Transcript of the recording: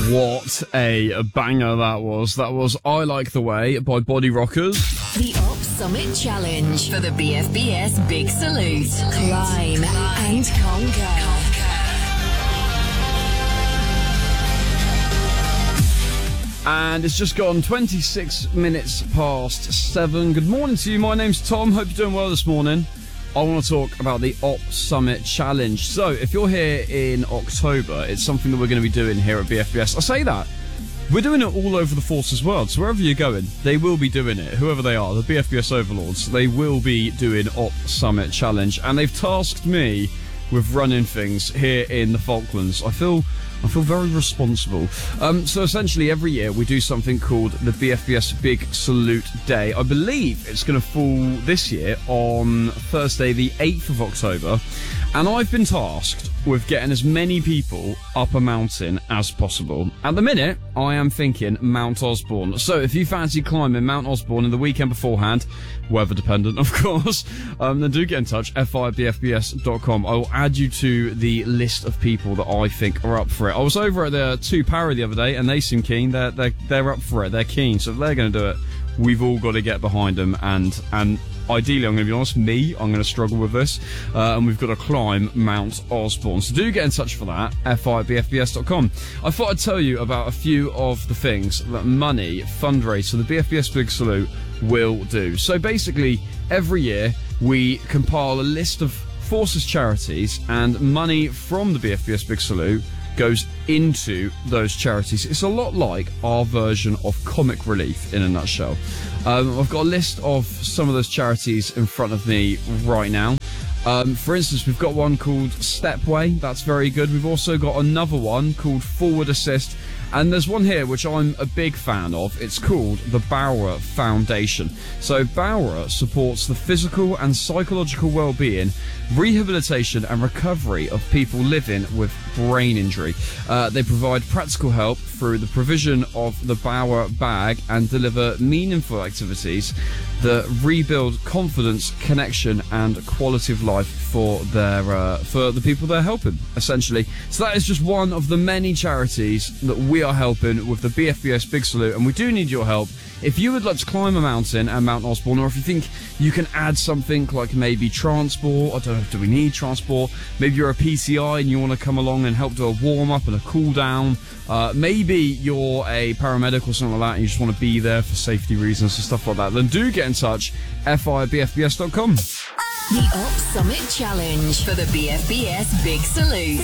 What a banger that was. That was I Like the Way by Body Rockers. The Op Summit Challenge for the BFBS Big Salute. Climb and conquer. And it's just gone 26 minutes past 7. Good morning to you. My name's Tom. Hope you're doing well this morning. I want to talk about the Op Summit Challenge. So, if you're here in October, it's something that we're going to be doing here at BFBS. I say that. We're doing it all over the Forces world. So, wherever you're going, they will be doing it. Whoever they are, the BFBS overlords, they will be doing Op Summit Challenge. And they've tasked me with running things here in the Falklands. I feel very responsible. So essentially every year we do something called the BFBS Big Salute Day. I believe it's going to fall this year on Thursday the 8th of October. And I've been tasked with getting as many people up a mountain as possible. At the minute, I am thinking Mount Osborne. So if you fancy climbing Mount Osborne in the weekend beforehand, weather dependent of course, then do get in touch, fi@bfbs.com. I will add you to the list of people that I think are up for it. I was over at the 2 Para the other day and they seem keen. They're up for it. They're keen. So if they're going to do it, we've all got to get behind them and ideally, I'm going to be honest, I'm going to struggle with this, and we've got to climb Mount Osborne. So do get in touch for that, fi@bfbs.com. I thought I'd tell you about a few of the things that Money Fundraise, so the BFBS Big Salute, will do. So basically, every year, we compile a list of Forces charities, and money from the BFBS Big Salute goes into those charities. It's a lot like our version of Comic Relief in a nutshell. I've got a list of some of those charities in front of me right now. For instance, we've got one called Stepway. That's very good. We've also got another one called Forward Assist. And there's one here which I'm a big fan of. It's called the Bowra Foundation. So Bowra supports the physical and psychological well-being, rehabilitation and recovery of people living with brain injury. They provide practical help through the provision of the Bowra Bag and deliver meaningful activities that rebuild confidence, connection and quality of life for the people they're helping, essentially. So that is just one of the many charities that we are helping with the BFBS Big Salute, and we do need your help. If you would like to climb a mountain at Mount Osborne, or if you think you can add something like maybe transport, I don't know, do we need transport? Maybe you're a PCI and you want to come along and help do a warm-up and a cool-down. Maybe you're a paramedic or something like that and you just want to be there for safety reasons and stuff like that, then do get in touch, fi@bfbs.com. The Op Summit Challenge for the BFBS Big Salute.